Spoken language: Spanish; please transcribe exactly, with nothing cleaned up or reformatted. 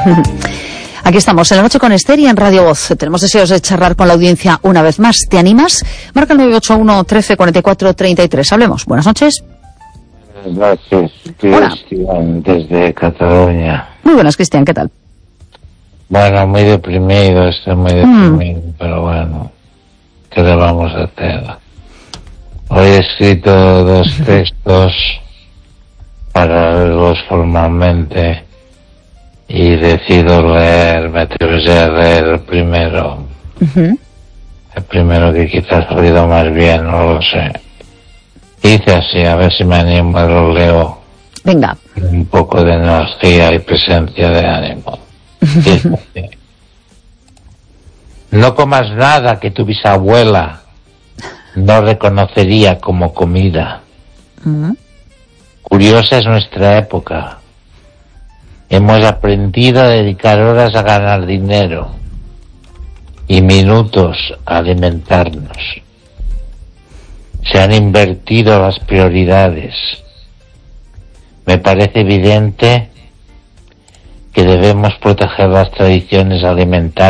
Aquí estamos, en la noche con Esther y en Radio Voz. Tenemos deseos de charlar con la audiencia una vez más. ¿Te animas? Marca el nueve ocho uno, trece, cuarenta y cuatro, treinta y tres. Hablemos. Buenas noches. Buenas noches. Cristian, desde Cataluña. Muy buenas, Cristian. ¿Qué tal? Bueno, muy deprimido, estoy muy deprimido, mm. pero bueno, ¿qué le vamos a hacer? Hoy he escrito dos textos para leerlos formalmente y decido leer, me atreveré a leer el primero. Uh-huh. El primero que quizás ha salido más bien, no lo sé. Hice así, a ver si me animo y lo leo. Venga. Un poco de energía y presencia de ánimo. No comas nada que tu bisabuela no reconocería como comida. Uh-huh. Curiosa es nuestra época. Hemos aprendido a dedicar horas a ganar dinero y minutos a alimentarnos. Se han invertido las prioridades. Me parece evidente que debemos proteger las tradiciones alimentarias